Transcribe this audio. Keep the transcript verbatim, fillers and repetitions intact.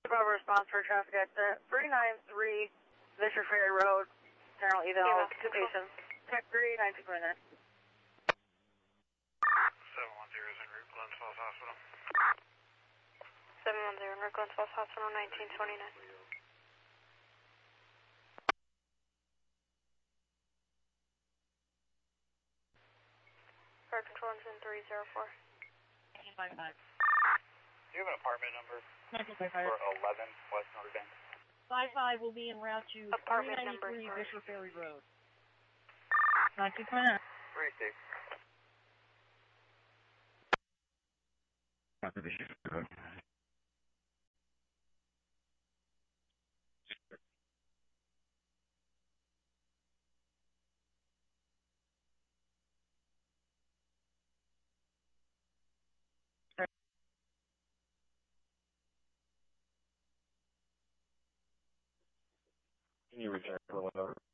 Bravo response for traffic at uh, three nine three Fisher Ferry Road, General Eval, two patients. Tech three, nine two nine. seven one zero is en route, Glens Falls Hospital. seven one zero en route, Glens Falls Hospital, nineteen twenty-nine. Fire control engine three zero four. nineteen five. Do you have an apartment number nineteen for five. eleven West Notre Dame? five five will be en route to Apartment three number ninety-three three. Fisher Ferry Road. nineteen twenty-nine. three six. Can you return for one over?